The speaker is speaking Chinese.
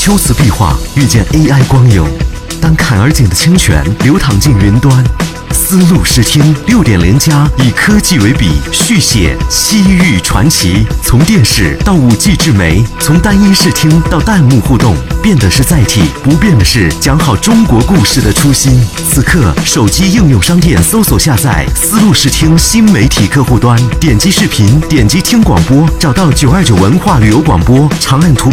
修辞壁画遇见 AI 光影，当坎而简的清泉流淌进云端。丝路视听6.0+以科技为笔，续写西域传奇。从电视到5G 智媒，从单一视听到弹幕互动，变的是载体，不变的是讲好中国故事的初心。此刻，手机应用商店搜索下载丝路视听新媒体客户端，点击视频，点击听广播，找到929文化旅游广播，长按图